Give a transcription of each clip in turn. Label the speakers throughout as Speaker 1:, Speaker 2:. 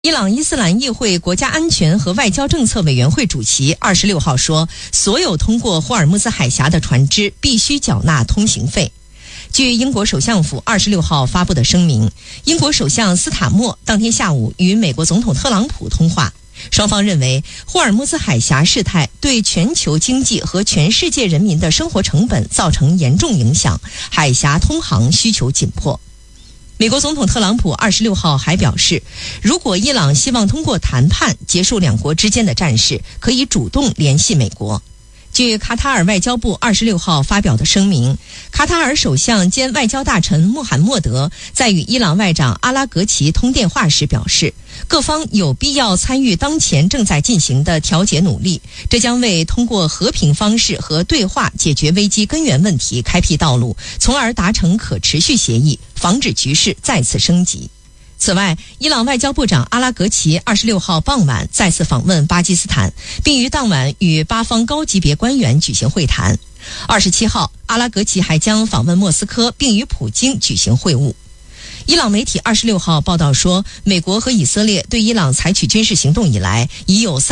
Speaker 1: 伊朗伊斯兰议会国家安全和外交政策委员会主席26号说，所有通过霍尔木兹海峡的船只必须缴纳通行费。据英国首相府26号发布的声明，英国首相斯塔默当天下午与美国总统特朗普通话，双方认为霍尔木兹海峡事态对全球经济和全世界人民的生活成本造成严重影响，海峡通航需求紧迫。美国总统特朗普26号还表示，如果伊朗希望通过谈判结束两国之间的战事，可以主动联系美国。据卡塔尔外交部26号发表的声明，卡塔尔首相兼外交大臣穆罕默德在与伊朗外长阿拉格齐通电话时表示，各方有必要参与当前正在进行的调解努力，这将为通过和平方式和对话解决危机根源问题开辟道路，从而达成可持续协议，防止局势再次升级。此外，伊朗外交部长阿拉格齐26号傍晚再次访问巴基斯坦，并于当晚与巴方高级别官员举行会谈。27号，阿拉格齐还将访问莫斯科，并与普京举行会晤。伊朗媒体26号报道说，美国和以色列对伊朗采取军事行动以来，已有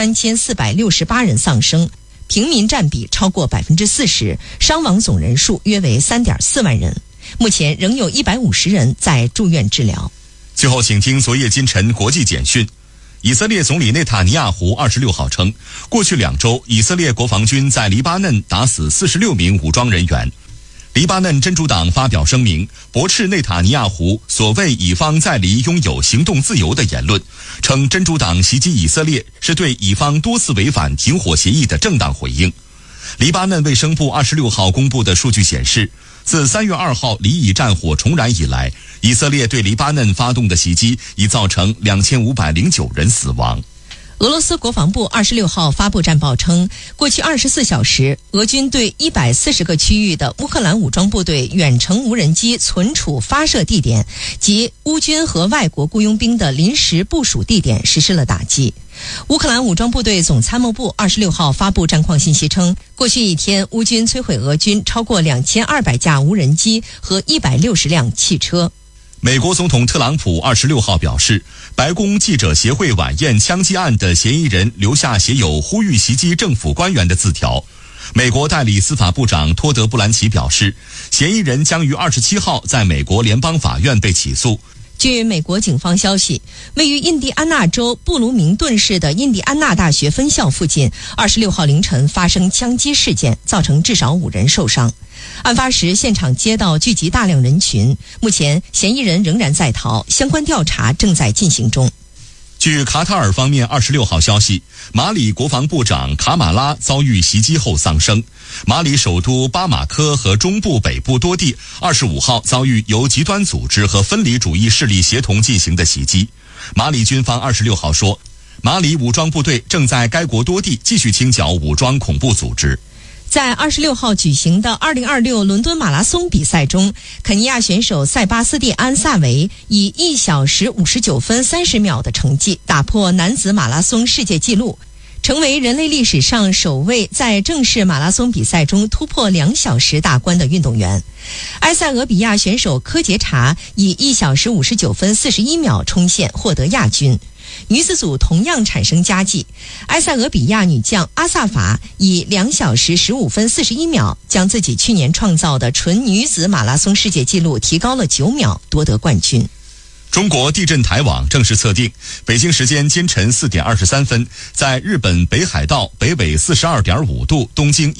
Speaker 1: 3468人丧生，平民占比超过 40%， 伤亡总人数约为 3.4 万人。目前仍有150人在住院治疗。
Speaker 2: 最后，请听昨夜今晨国际简讯。以色列总理内塔尼亚胡26号称，过去2周，以色列国防军在黎巴嫩打死46名武装人员。黎巴嫩真主党发表声明，驳斥内塔尼亚胡所谓以方在黎拥有行动自由的言论，称真主党袭击以色列是对以方多次违反停火协议的正当回应。黎巴嫩卫生部26号公布的数据显示，自3月2号黎以战火重燃以来，以色列对黎巴嫩发动的袭击已造成2509人死亡。
Speaker 1: 俄罗斯国防部26号发布战报称，过去24小时，俄军对140个区域的乌克兰武装部队远程无人机存储发射地点及乌军和外国雇佣兵的临时部署地点实施了打击。乌克兰武装部队总参谋部26号发布战况信息称，过去一天，乌军摧毁俄军超过2200架无人机和160辆汽车。
Speaker 2: 美国总统特朗普26号表示，白宫记者协会晚宴枪击案的嫌疑人留下写有呼吁袭击政府官员的字条。美国代理司法部长托德·布兰奇表示，嫌疑人将于27号在美国联邦法院被起诉。
Speaker 1: 据美国警方消息，位于印第安纳州布卢明顿市的印第安纳大学分校附近26号凌晨发生枪击事件，造成至少5人受伤。案发时，现场街道聚集大量人群，目前嫌疑人仍然在逃，相关调查正在进行中。
Speaker 2: 据卡塔尔方面26号消息，马里国防部长卡马拉遭遇袭击后丧生。马里首都巴马科和中部北部多地25号遭遇由极端组织和分离主义势力协同进行的袭击。马里军方26号说，马里武装部队正在该国多地继续清剿武装恐怖组织。
Speaker 1: 在26号举行的2026伦敦马拉松比赛中，肯尼亚选手塞巴斯蒂安·萨维以1小时59分30秒的成绩打破男子马拉松世界纪录，成为人类历史上首位在正式马拉松比赛中突破2小时大关的运动员。埃塞俄比亚选手科杰查以1小时59分41秒冲线，获得亚军。女子组同样产生佳绩，埃塞俄比亚女将阿萨法以2小时15分41秒将自己去年创造的纯女子马拉松世界纪录提高了9秒，夺得冠军。
Speaker 2: 中国地震台网正式测定，北京时间今晨4点23分，在日本北海道北纬42.5度、东经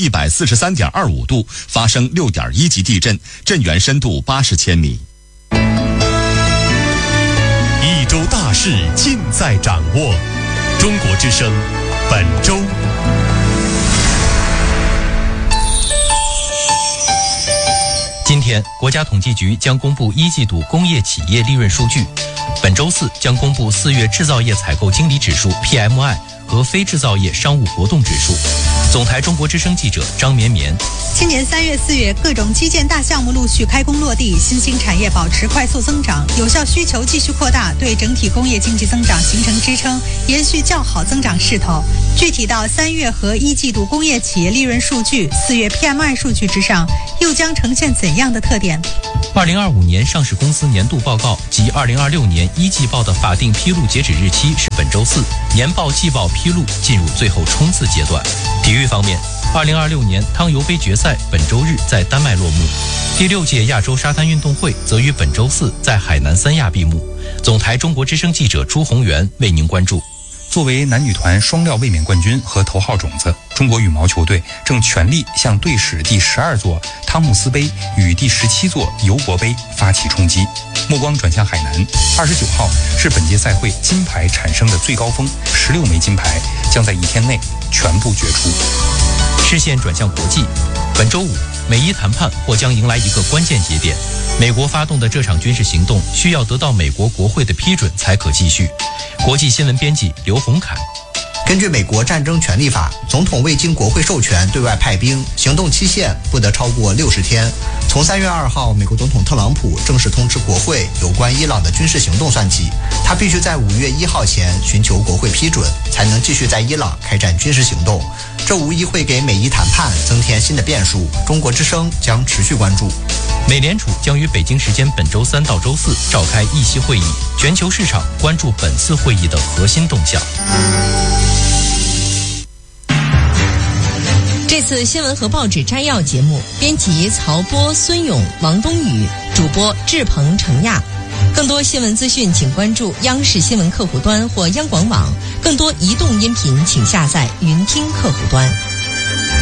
Speaker 2: 143.25度发生6.1级地震，震源深度80千米。
Speaker 3: 一周大事尽在掌握，中国之声本周。
Speaker 4: 今天，国家统计局将公布1季度工业企业利润数据。本周四将公布4月制造业采购经理指数 PMI 和非制造业商务活动指数。总台中国之声记者张绵绵。
Speaker 5: 今年3月、4月，各种基建大项目陆续开工落地，新兴产业保持快速增长，有效需求继续扩大，对整体工业经济增长形成支撑，延续较好增长势头。具体到3月和1季度工业企业利润数据、4月 PMI 数据之上，又将呈现怎样的特点
Speaker 4: ？2025年上市公司年度报告及2026年1季报的法定披露截止日期是本周4，年报季报披露进入最后冲刺阶段。体育方面，2026年汤尤杯决赛本周日在丹麦落幕，第6届亚洲沙滩运动会则于本周4在海南三亚闭幕。总台中国之声记者朱宏元为您关注。
Speaker 6: 作为男女团双料卫冕冠军和头号种子，中国羽毛球队正全力向队史第12座汤姆斯杯与第17座尤伯杯发起冲击。目光转向海南，29号是本届赛会金牌产生的最高峰，16枚金牌将在1天内全部决出。
Speaker 4: 视线转向国际，本周5，美伊谈判或将迎来一个关键节点。美国发动的这场军事行动需要得到美国国会的批准才可继续。国际新闻编辑刘洪凯。
Speaker 7: 根据美国战争权利法，总统未经国会授权对外派兵，行动期限不得超过60天。从3月2号美国总统特朗普正式通知国会有关伊朗的军事行动算起，他必须在5月1号前寻求国会批准，才能继续在伊朗开展军事行动。这无疑会给美伊谈判增添新的变数，中国之声将持续关注。
Speaker 4: 美联储将于北京时间本周3到周4召开议息会议，全球市场关注本次会议的核心动向。
Speaker 1: 这次新闻和报纸摘要节目，编辑曹波、孙勇、王东宇，主播志鹏、程亚。更多新闻资讯，请关注央视新闻客户端或央广网。更多移动音频，请下载云听客户端。